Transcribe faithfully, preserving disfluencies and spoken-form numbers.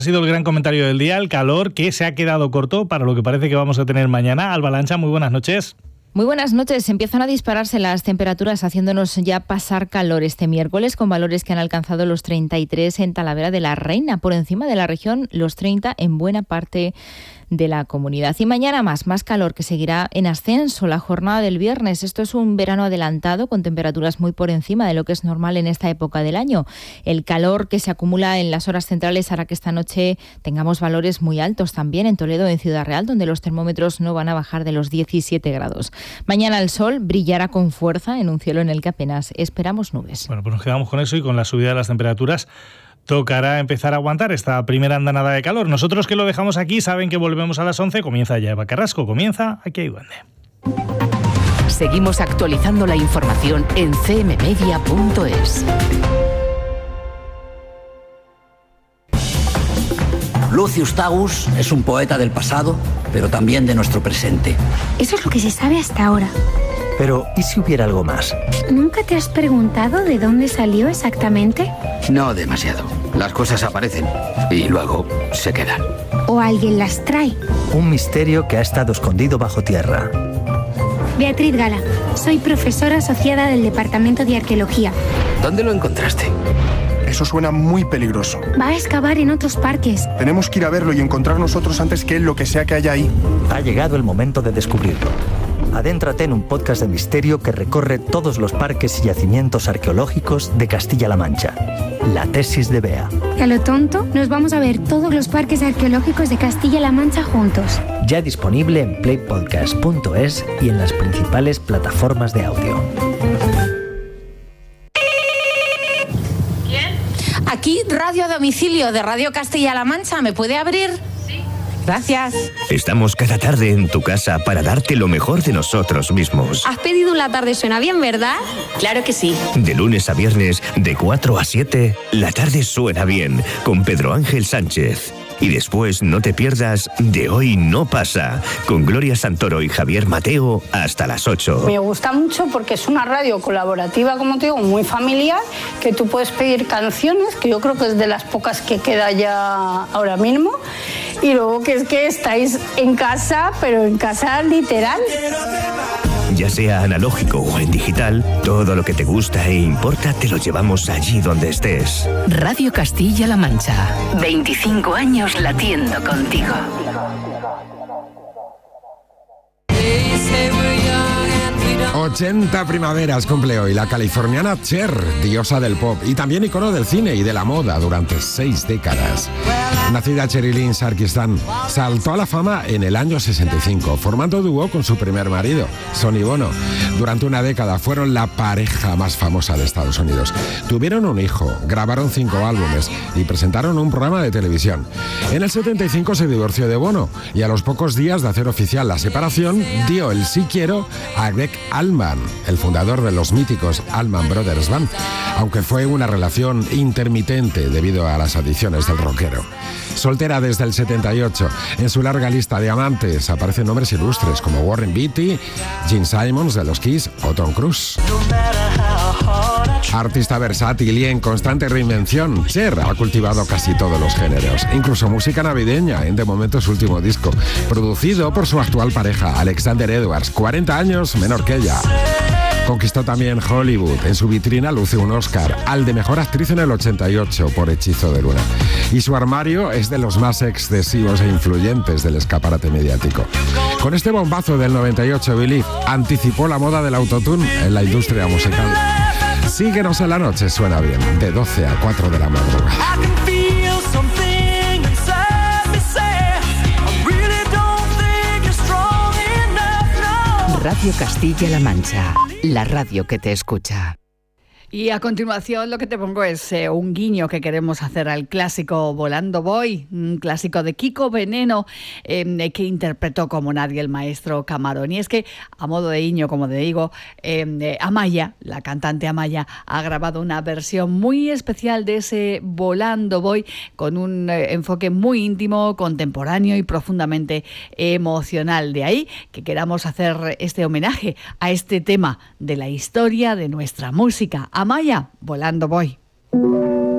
Ha sido el gran comentario del día, el calor que se ha quedado corto para lo que parece que vamos a tener mañana. Alba Lancha, muy buenas noches. Muy buenas noches. Empiezan a dispararse las temperaturas, haciéndonos ya pasar calor este miércoles, con valores que han alcanzado los treinta y tres en Talavera de la Reina, por encima de la región los treinta en buena parte de la comunidad. Y mañana más, más calor, que seguirá en ascenso la jornada del viernes. Esto es un verano adelantado con temperaturas muy por encima de lo que es normal en esta época del año. El calor que se acumula en las horas centrales hará que esta noche tengamos valores muy altos también en Toledo, en Ciudad Real, donde los termómetros no van a bajar de los diecisiete grados. Mañana el sol brillará con fuerza en un cielo en el que apenas esperamos nubes. Bueno, pues nos quedamos con eso y con la subida de las temperaturas. Tocará empezar a aguantar esta primera andanada de calor. Nosotros que lo dejamos aquí saben que volvemos a las once. Comienza ya Eva Carrasco. Comienza Aquí hay duende. Seguimos actualizando la información en c m media punto es. Lucius Tagus es un poeta del pasado, pero también de nuestro presente. Eso es lo que se sabe hasta ahora. Pero, ¿y si hubiera algo más? ¿Nunca te has preguntado de dónde salió exactamente? No demasiado. Las cosas aparecen y luego se quedan. ¿O alguien las trae? Un misterio que ha estado escondido bajo tierra. Beatriz Gala, soy profesora asociada del Departamento de Arqueología. ¿Dónde lo encontraste? Eso suena muy peligroso. Va a excavar en otros parques. Tenemos que ir a verlo y encontrar nosotros antes que él lo que sea que haya ahí. Ha llegado el momento de descubrirlo. Adéntrate en un podcast de misterio que recorre todos los parques y yacimientos arqueológicos de Castilla-La Mancha. La tesis de Bea. Y a lo tonto, nos vamos a ver todos los parques arqueológicos de Castilla-La Mancha juntos. Ya disponible en play podcast punto es y en las principales plataformas de audio. Aquí, radio a domicilio de Radio Castilla-La Mancha. ¿Me puede abrir? Sí. Gracias. Estamos cada tarde en tu casa para darte lo mejor de nosotros mismos. Has pedido un La Tarde Suena Bien, ¿verdad? Claro que sí. De lunes a viernes, de cuatro a siete, La Tarde Suena Bien, con Pedro Ángel Sánchez. Y después no te pierdas De Hoy No Pasa, con Gloria Santoro y Javier Mateo, hasta las ocho. Me gusta mucho porque es una radio colaborativa, como te digo, muy familiar, que tú puedes pedir canciones, que yo creo que es de las pocas que queda ya ahora mismo, y luego que es que estáis en casa, pero en casa literal. Ya sea analógico o en digital, todo lo que te gusta e importa te lo llevamos allí donde estés. Radio Castilla-La Mancha. veinticinco años latiendo contigo. ochenta primaveras cumple hoy la californiana Cher, diosa del pop y también icono del cine y de la moda durante seis décadas. Nacida Cherilyn Sarkistan, saltó a la fama en el año sesenta y cinco, formando dúo con su primer marido, Sonny Bono. Durante una década fueron la pareja más famosa de Estados Unidos. Tuvieron un hijo, grabaron cinco álbumes y presentaron un programa de televisión. En el setenta y cinco se divorció de Bono y a los pocos días de hacer oficial la separación, dio el sí quiero a Greg Allman, el fundador de los míticos Allman Brothers Band, aunque fue una relación intermitente debido a las adicciones del rockero. Soltera desde el setenta y ocho, en su larga lista de amantes aparecen nombres ilustres como Warren Beatty, Gene Simmons de los Kiss o Tom Cruise. Artista versátil y en constante reinvención, Cher ha cultivado casi todos los géneros, incluso música navideña en de momento su último disco, producido por su actual pareja, Alexander Edwards, cuarenta años menor que ella. Conquistó también Hollywood. En su vitrina luce un Oscar al de Mejor Actriz en el ochenta y ocho por Hechizo de Luna. Y su armario es de los más excesivos e influyentes del escaparate mediático. Con este bombazo del noventa y ocho, Believe anticipó la moda del autotune en la industria musical. Síguenos en la noche, suena bien, de doce a cuatro de la madrugada. Radio Castilla-La Mancha, la radio que te escucha. Y a continuación lo que te pongo es eh, un guiño que queremos hacer al clásico Volando Voy, un clásico de Kiko Veneno, eh, que interpretó como nadie el maestro Camarón. Y es que, a modo de guiño, como te digo, eh, Amaya, la cantante Amaya, ha grabado una versión muy especial de ese Volando Voy, con un eh, enfoque muy íntimo, contemporáneo y profundamente emocional. De ahí que queramos hacer este homenaje a este tema de la historia de nuestra música. Amaya, Volando Voy.